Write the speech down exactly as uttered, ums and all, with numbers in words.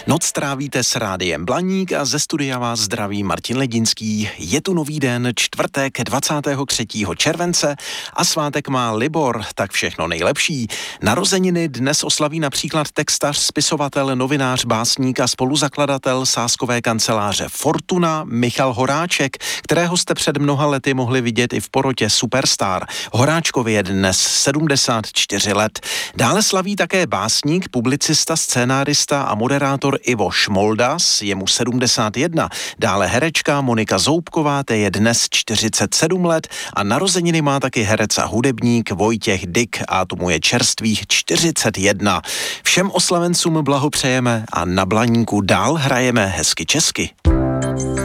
Noc trávíte s Rádiem Blaník a ze studia vás zdraví Martin Ledinský. Je tu nový den, čtvrtek dvacátého třetího července a svátek má Libor, tak všechno nejlepší. Narozeniny dnes oslaví například textař, spisovatel, novinář, básník a spoluzakladatel sáskové kanceláře Fortuna Michal Horáček, kterého jste před mnoha lety mohli vidět i v porotě Superstar. Horáčkovi je dnes sedmdesát čtyři let. Dále slaví také básník, publicista, scénárista a moderátor Ivo Šmoldas, je mu sedmdesát jedna. Dále herečka Monika Zoubková, té je dnes čtyřicet sedm let a narozeniny má taky herec a hudebník Vojtěch Dyk a tomu je čerstvých čtyřicet jedna. Všem oslavencům blahopřejeme a na Blaníku dál hrajeme hezky česky.